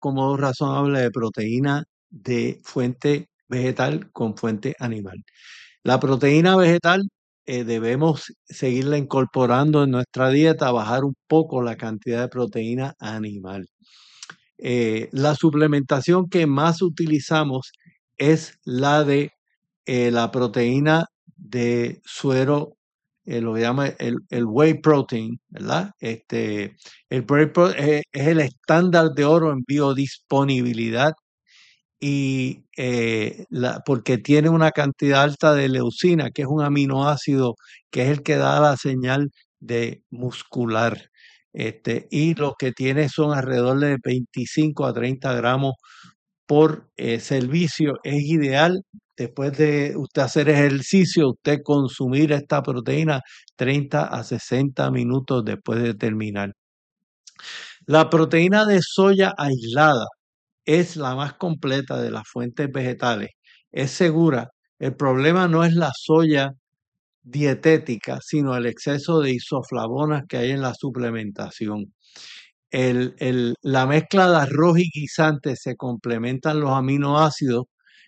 como razonable de proteína de fuente vegetal con fuente animal. La proteína vegetal debemos seguirla incorporando en nuestra dieta, bajar un poco la cantidad de proteína animal. La suplementación que más utilizamos es la de la proteína de suero, lo que llama el whey protein, ¿verdad? El es el estándar de oro en biodisponibilidad y porque tiene una cantidad alta de leucina, que es un aminoácido que es el que da la señal de muscular. Y lo que tiene son alrededor de 25 a 30 gramos por servicio. Es ideal después de usted hacer ejercicio, usted consumir esta proteína 30 a 60 minutos después de terminar. La proteína de soya aislada es la más completa de las fuentes vegetales. Es segura. El problema no es la soya dietética, sino el exceso de isoflavonas que hay en la suplementación. La mezcla de arroz y guisantes se complementan los aminoácidos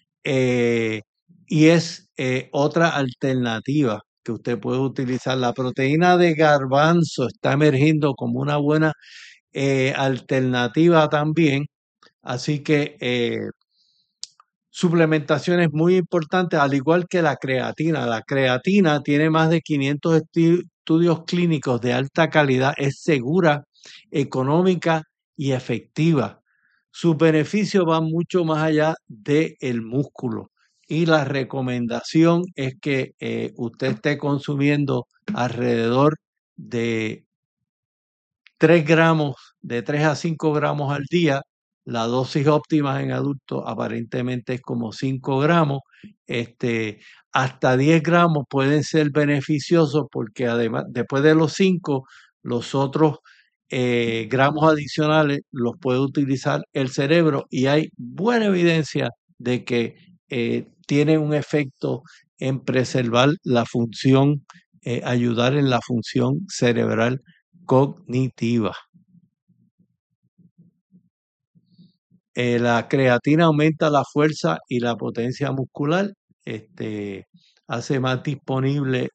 y es otra alternativa que usted puede utilizar. La proteína de garbanzo está emergiendo como una buena alternativa también. Así que suplementación es muy importante, al igual que la creatina. La creatina tiene más de 500 estudios clínicos de alta calidad, es segura, económica y efectiva. Sus beneficios van mucho más allá del músculo. Y la recomendación es que usted esté consumiendo alrededor de 3 gramos, de 3 a 5 gramos al día. La dosis óptima en adultos aparentemente es como 5 gramos. Hasta 10 gramos pueden ser beneficiosos porque además, después de los 5, los otros gramos adicionales los puede utilizar el cerebro y hay buena evidencia de que tiene un efecto en preservar la función, ayudar en la función cerebral cognitiva. La creatina aumenta la fuerza y la potencia muscular, hace más disponible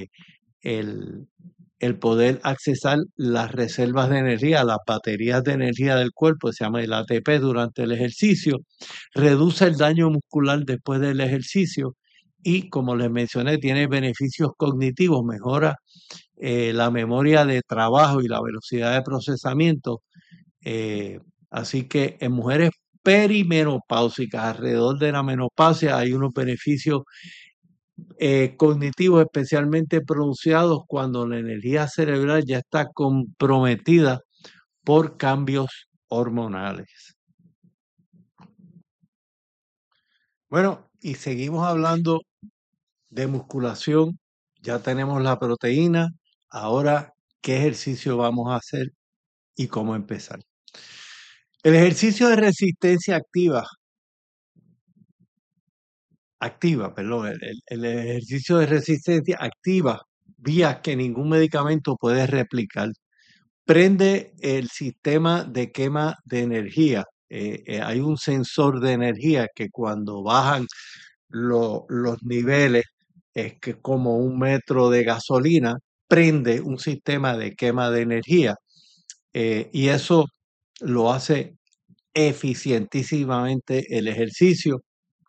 el poder accesar las reservas de energía, las baterías de energía del cuerpo, se llama el ATP durante el ejercicio, reduce el daño muscular después del ejercicio y, como les mencioné, tiene beneficios cognitivos, mejora la memoria de trabajo y la velocidad de procesamiento. Así que en mujeres perimenopáusicas, alrededor de la menopausia, hay unos beneficios cognitivos especialmente pronunciados cuando la energía cerebral ya está comprometida por cambios hormonales. Bueno, y seguimos hablando de musculación. Ya tenemos la proteína. Ahora, ¿qué ejercicio vamos a hacer y cómo empezar? El ejercicio de resistencia perdón, el ejercicio de resistencia activa vías que ningún medicamento puede replicar. Prende el sistema de quema de energía. Hay un sensor de energía que cuando bajan los niveles, es que como un metro de gasolina, prende un sistema de quema de energía. Y eso lo hace eficientísimamente el ejercicio.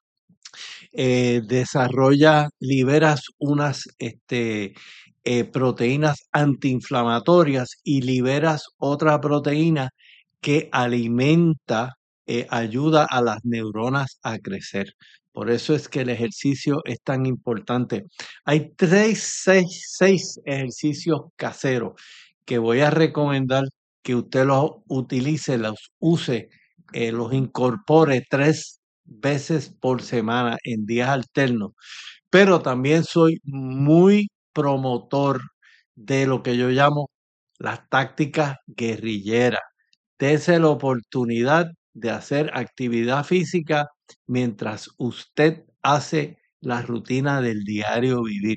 Liberas unas proteínas antiinflamatorias y liberas otra proteína que alimenta, ayuda a las neuronas a crecer. Por eso es que el ejercicio es tan importante. Hay seis ejercicios caseros que voy a recomendar que usted los utilice, los use, los incorpore 3 veces por semana en días alternos. Pero también soy muy promotor de lo que yo llamo las tácticas guerrilleras. Dese la oportunidad de hacer actividad física mientras usted hace la rutina del diario vivir.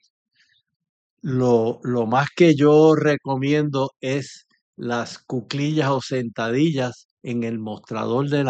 Lo más que yo recomiendo es las cuclillas o sentadillas en el mostrador de